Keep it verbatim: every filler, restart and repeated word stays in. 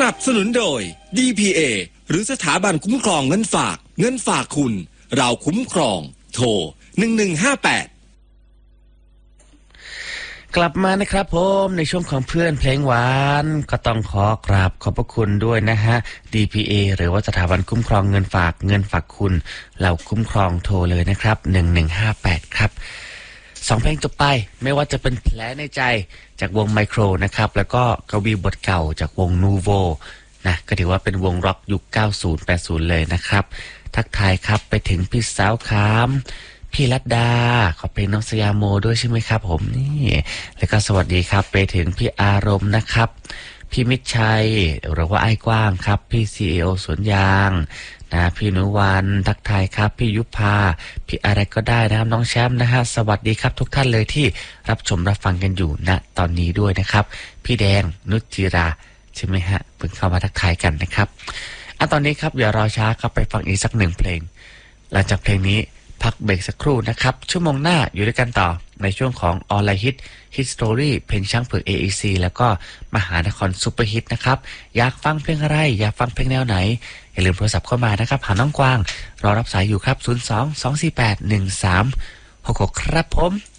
นับสนุนโดย ดี พี เอ หรือสถาบันคุ้มครองเงินฝากเงินฝากคุณเราคุ้มครองโทรหนึ่งหนึ่งห้าแปดกลับมานะครับผมในช่วงของเพื่อนเพลงหวานก็ต้องขอกราบขอบพระคุณด้วยนะฮะ ดี พี เอ หรือว่าสถาบันคุ้มครองเงินฝากเงินฝากคุณเราคุ้มครองโทรเลยนะครับหนึ่งหนึ่งห้าแปดครับสองเพลงจบไปไม่ว่าจะเป็นแผลในใจจากวงไมโครนะครับแล้วก็กวีบทเก่าจากวงนูโวนะก็ถือว่าเป็นวงร็อกยุคเก้าสิบ แปดสิบเลยนะครับทักทายครับไปถึงพี่สาวขามพี่รัตดาขอเพลงน้องสยามโมด้วยใช่ไหมครับผมนี่แล้วก็สวัสดีครับไปถึงพี่อารมณ์นะครับพี่มิตรชัยหรือว่าไอ้กว้างครับพี่ ซี อี โอ สวนยางนะพี่นุวันทักทายครับพี่ยุพาพี่อะไรก็ได้นะครับน้องแชมป์นะฮะสวัสดีครับทุกท่านเลยที่รับชมรับฟังกันอยู่ณตอนนี้ด้วยนะครับพี่แดงนุชจิราใช่ไหมฮะเพิ่งเข้ามาทักทายกันนะครับอ่ะตอนนี้ครับอย่ารอช้าครับไปฟังอีกสักหนึ่งเพลงหลังจากเพลงนี้พักเบรกสักครู่นะครับชั่วโมงหน้าอยู่ด้วยกันต่อในช่วงของออนไลน์ฮิตฮิตสตอรี่เพลงช้างเผือก เอ อี ซี แล้วก็มหานครซุปเปอร์ฮิตนะครับอยากฟังเพลงอะไรอยากฟังเพลงแนวไหนอย่าลืมโทรศัพท์เข้ามานะครับหาน้องกวางรอรับสายอยู่ครับศูนย์ สอง สอง สี่ แปด หนึ่ง สาม หก หกครับผม